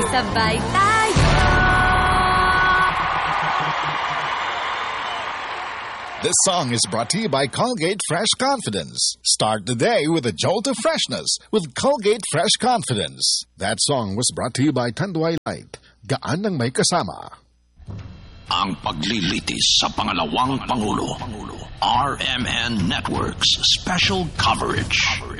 sabay tayo. This song is brought to you by Colgate Fresh Confidence. Start the day with a jolt of freshness with Colgate Fresh Confidence. That song was brought to you by Tanduay Light. Gaan ng may kasama. Ang paglilitis sa pangalawang Pangulo. RMN Networks Special Coverage.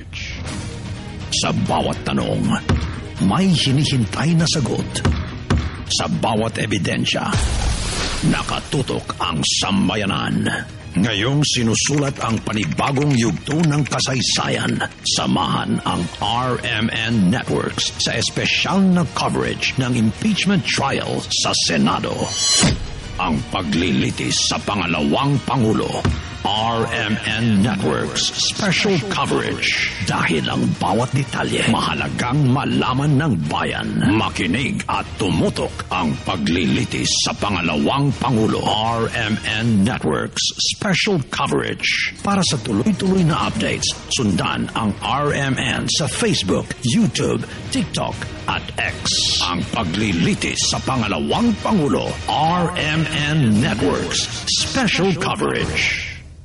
Sa bawat tanong, may hinihintay na sagot. Sa bawat ebidensya, nakatutok ang sambayanan. Ngayong sinusulat ang panibagong yugto ng kasaysayan. Samahan ang RMN Networks sa espesyal na coverage ng impeachment trial sa Senado. Ang paglilitis sa pangalawang Pangulo. RMN Networks Special Coverage. Dahil ang bawat detalye mahalagang malaman ng bayan. Makinig at tumutok ang paglilitis sa pangalawang Pangulo. RMN Networks Special Coverage. Para sa tuloy-tuloy na updates, sundan ang RMN sa Facebook, YouTube, TikTok at X. Ang paglilitis sa pangalawang Pangulo. RMN Networks Special Coverage.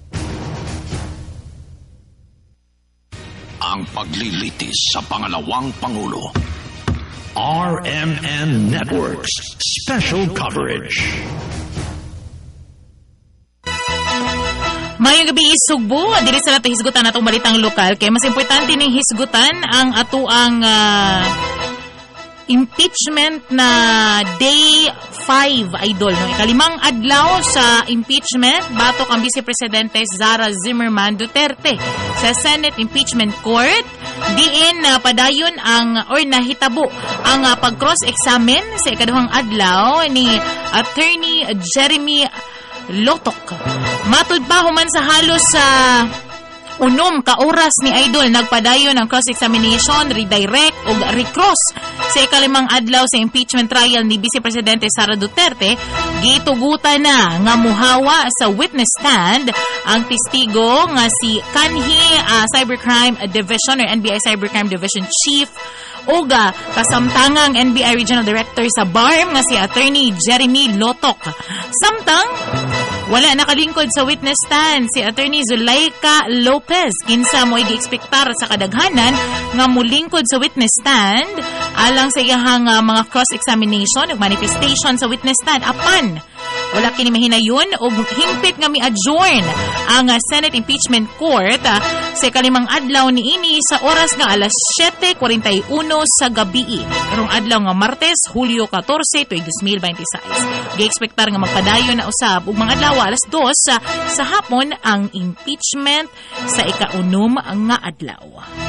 Ang paglilitis sa pangalawang Pangulo. RMN Networks Special Coverage. Mayong gabi isugbo, dili sa nato hisgutan atong balitang lokal kay mas importante ning hisgutan ang atuang impeachment na day 5 idol no ikalimang adlaw sa impeachment batok ang Vice Presidente Sara Zimmerman Duterte sa Senate Impeachment Court diin padayon ang or nahitabo ang pag-cross-examine sa ikaduhang adlaw ni Attorney Jeremy Lotok. Matud pa human sa halos sa unom ka oras ni Idol nagpadayon ang cross-examination, redirect o recross sa ikalimang adlaw sa impeachment trial ni Vice Presidente Sara Duterte. Gitugutan na nga muhawa sa witness stand ang testigo nga si kanhi Cybercrime Division or NBI Cybercrime Division Chief Oga kasamtangang NBI Regional Director sa BARM nga si Attorney Jeremy Lotok. Samtang wala nakalingkod sa witness stand si Attorney Zulaika Lopez kinsa mo gi-ekspektar sa kadaghanan nga mulingkod sa witness stand alang sa iyahang mga cross-examination ug manifestation sa witness stand apan wala kini mahinayon og hingpit nga mi-adjourn ang Senate Impeachment Court sa kalimang adlaw niini sa oras nga alas 7:41 sa gabi. Karong adlaw nga Martes, Hulyo 14, 2026. Gi-ekspektar nga magpadayon na usab ug mga adlaw alas 2 sa hapon ang impeachment sa ikaunom nga adlaw.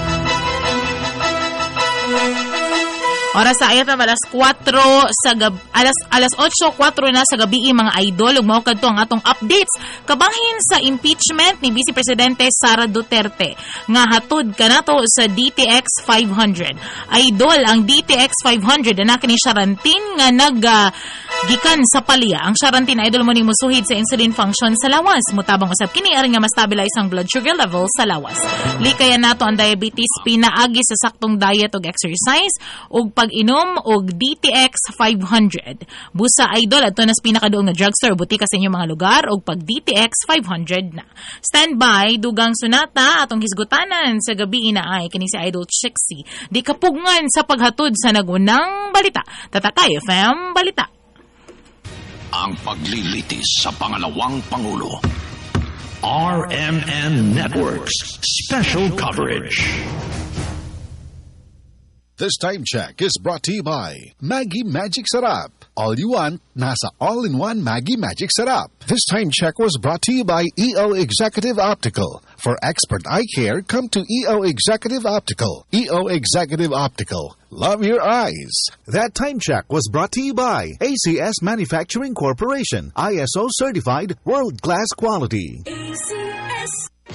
Oras sa ayat alas 4 sa alas 8:04 na sa gabi mga idol ug mao kadto ang atong updates kabahin sa impeachment ni Vice Presidente Sara Duterte nga hatod kanato sa DTX 500. Idol ang DTX 500 ana kini Charantin nga gikan sa palya. Ang Charantin idol mo ni musuhid sa insulin function sa lawas. Mutabang usab kini aron nga ma-stabilize ang blood sugar level sa lawas. Likayan nato ang diabetes pinaagi sa saktong diet ug exercise ug pag-inom og DTX 500. Busa idol adto nas pinakaduong nga drugstore butika sa inyong mga lugar og pag DTX 500 na. Standby dugang sunata atong hisgutanan sa gabi ay kini si Idol Chixie. Di kapugngan sa paghatod sa nagunang balita. Tatakay FM Balita. Ang paglilitis sa pangalawang Pangulo. RMN Networks Special Coverage. This time check is brought to you by Maggie Magic Sarap. All you want, nasa all-in-one Maggie Magic Sarap. This time check was brought to you by EO Executive Optical. For expert eye care, come to EO Executive Optical. EO Executive Optical. Love your eyes. That time check was brought to you by ACS Manufacturing Corporation. ISO certified world-class quality. ACS.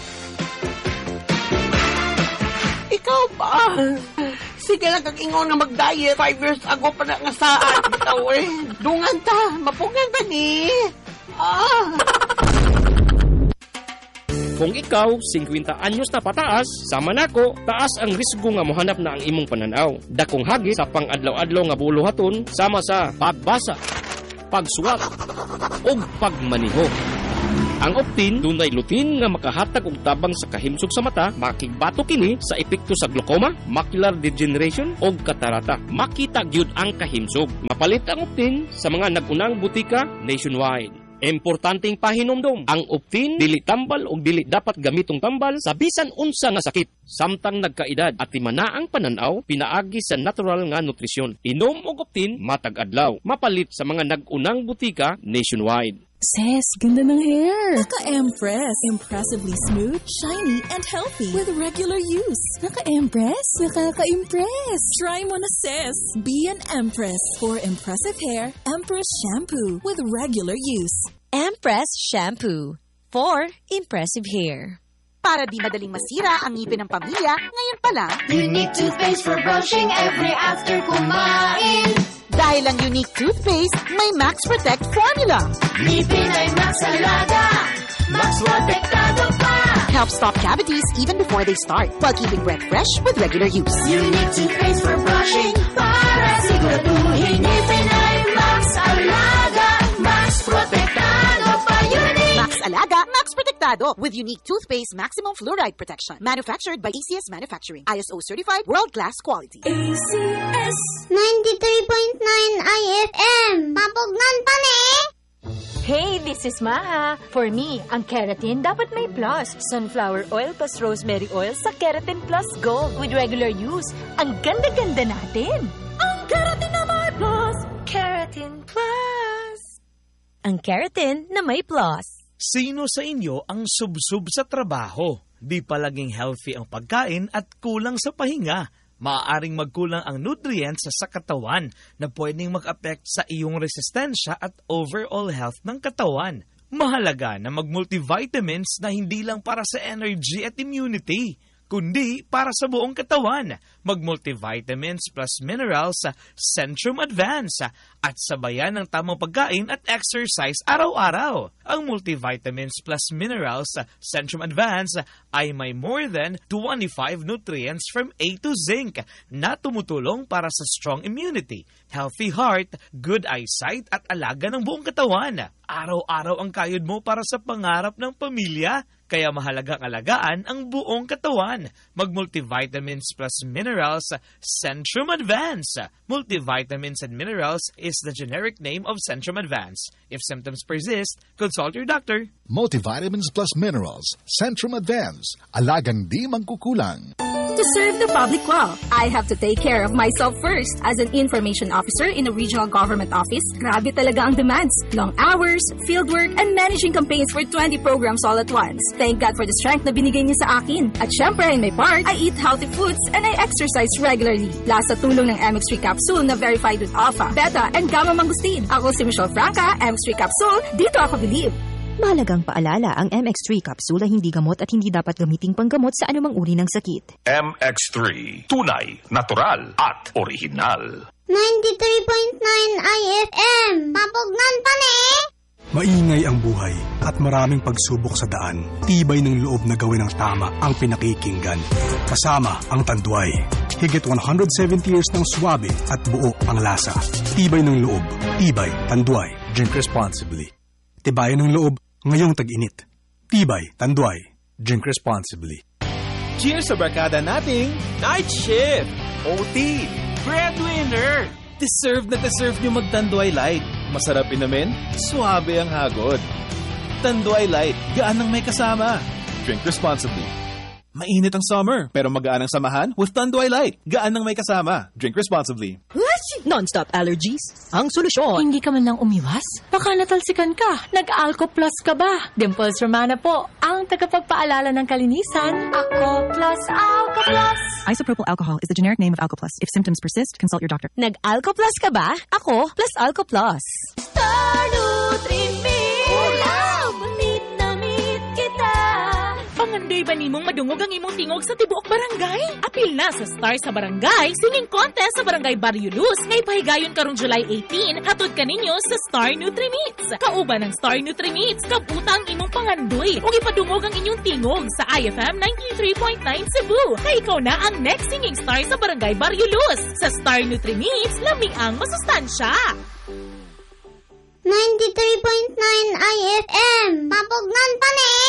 Ikaw ba? Sige lang kag ingon nga mag-diet. 5 years ago pa na nga saan. Ikaw dungan ta. Mapungan ba ni? Kung ikaw 50 anyos na pataas, sama nako, taas ang risgo nga mohanap na ang imong pananaw. Dakong hagit sa pang-adlaw-adlaw nga buluhaton sama sa pagbasa, pagsuwat, o pagmaniho. Ang Optin dunay lutin nga makahatag og tabang sa kahimsog sa mata, makigbato kini sa epekto sa glaucoma, macular degeneration o katarata. Makita gyud ang kahimsog. Mapalit ang Optin sa mga nagunang butika nationwide. Importanteng pahinomdom, ang Optin dili tambal o dili dapat gamitong tambal sa bisan unsa nga sakit. Samtang nagkaedad at timana ang pananaw, pinaagi sa natural nga nutrisyon. Inom og Optin matag adlaw. Mapalit sa mga nagunang butika nationwide. Sis, ganda ng hair. Naka-Empress. Impressively smooth, shiny, and healthy with regular use. Naka-Empress? Nakaka-impress. Try mo na, sis. Be an Empress. For impressive hair, Empress Shampoo with regular use. Empress Shampoo. For impressive hair. Para di madaling masira ang ngipin ng pamilya, ngayon pa lang, Unique toothpaste for brushing every after kumain. Dahil ang Unique toothpaste, may Max Protect formula. Ngipin ay Max Alaga, Max Protektado pa. Helps stop cavities even before they start, while keeping breath fresh with regular use. Unique toothpaste for brushing, para siguraduhin ngipin ay Max Alaga, Max Protektado pa. Unique Max Alaga, Max Protektado with Unique toothpaste maximum fluoride protection. Manufactured by ACS Manufacturing. ISO certified, world-class quality. ACS 93.9 IFM. Mapugnan pa ni! Hey, this is Maha. For me, ang keratin dapat may plus. Sunflower oil plus rosemary oil sa Keratin Plus Gold with regular use. Ang ganda-ganda natin. Ang keratin na may plus. Keratin Plus. Ang keratin na may plus. Sino sa inyo ang subsub sa trabaho? Di palaging healthy ang pagkain at kulang sa pahinga. Maaaring magkulang ang nutrients sa katawan na pwedeng mag-affect sa iyong resistensya at overall health ng katawan. Mahalaga na mag-multivitamins na hindi lang para sa energy at immunity, kundi para sa buong katawan. Mag-multivitamins plus minerals sa Centrum Advance at sabayan ng tamang pagkain at exercise araw-araw. Ang multivitamins plus minerals sa Centrum Advance ay may more than 25 nutrients from A to zinc na tumutulong para sa strong immunity, healthy heart, good eyesight at alaga ng buong katawan. Araw-araw ang kayod mo para sa pangarap ng pamilya. Kaya mahalagang alagaan ang buong katawan. Mag-multivitamins plus minerals Centrum Advance. Multivitamins and minerals is the generic name of Centrum Advance. If symptoms persist, consult your doctor. Multivitamins plus minerals. Centrum Advance. Alagang di mangkukulang. To serve the public well, I have to take care of myself first. As an information officer in a regional government office, grabe talaga ang demands. Long hours, fieldwork, and managing campaigns for 20 programs all at once. Thank God for the strength na binigay niya sa akin. At syempre, in my part, I eat healthy foods and I exercise regularly. Last sa tulong ng MX3 capsule na verified with alpha, beta, and gamma mangosteen. Ako si Michelle Franca, MX3 capsule, dito ako believe. Mahalagang paalala, ang MX3 capsule ay hindi gamot at hindi dapat gamiting panggamot sa anumang uri ng sakit. MX3, tunay, natural, at original. 93.9 IFM. Mapugnan pa ni! Maingay ang buhay at maraming pagsubok sa daan. Tibay ng loob na gawin ang tama ang pinakikinggan. Kasama ang Tanduay. Higit 170 years ng swabe at buo ang lasa. Tibay ng loob. Tibay Tanduay. Drink responsibly. Tibayan ng loob ngayong tag-init. Tibay Tanduay. Drink responsibly. Cheers sa barkada nating Night Shift! OT! Breadwinner! Deserve na deserve nyo mag-Tanduay Light. Masarap inumin, suabe ang hagod. Tanduay Light, gaan ng may kasama. Drink responsibly. Mainit ang summer, pero magaan ang samahan with Tanduay Light. Gaan ng may kasama. Drink responsibly. Non-stop allergies? Ang solusyon. Hindi ka man lang umiwas? Baka natalsikan ka. Nag-Alco Plus ka ba? Dimples Romana po, ang tagapagpaalala ng kalinisan. Ako Plus, Alco Plus. Isopropyl alcohol is the generic name of Alco Plus. If symptoms persist, consult your doctor. Nag-Alco Plus ka ba? Ako plus Alco Plus. Star Nutri-Milk. Meet na meet kita. Pangandi Dili ba nimong madungog ang imong tingog sa tibuok barangay? Apil na sa Star sa Barangay Singing Contest sa Barangay Barrio Luz nga ipahigayon karong July 18 hatod kaninyo sa Star Nutri-Meats. Kauban ng Star Nutri-Meats, kabutang imong pangandoy ug ipadungog ang inyong tingog sa IFM 93.9 Cebu. Kay ikaw na ang next singing star sa Barangay Barrio Luz. Sa Star Nutri-Meats, lami ang masustansya. 93.9 IFM. Mapugnan pa ni.